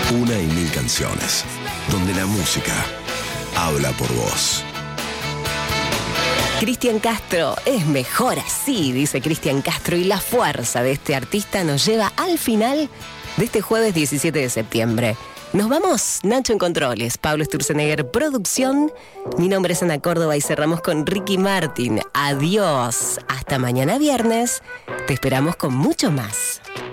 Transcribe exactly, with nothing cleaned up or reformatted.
Una y mil canciones, donde la música habla por vos. Cristian Castro es mejor así, dice Cristian Castro, y la fuerza de este artista nos lleva al final de este jueves diecisiete de septiembre. Nos vamos, Nacho en controles, Pablo Sturzenegger, producción. Mi nombre es Ana Córdoba y cerramos con Ricky Martin. Adiós, hasta mañana viernes. Te esperamos con mucho más.